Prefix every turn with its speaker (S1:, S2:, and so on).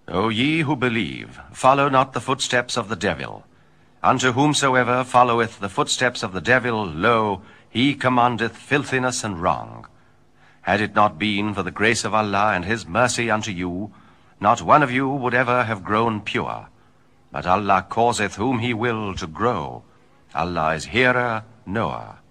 S1: O ye who believe, follow not the footsteps of the devil. Unto whomsoever followeth the footsteps of the devil, lo, he commandeth filthiness and wrong. Had it not been for the grace of Allah and his mercy unto you, not one of you would ever have grown pure. But Allah causeth whom he will to grow. Allah is hearer, knower.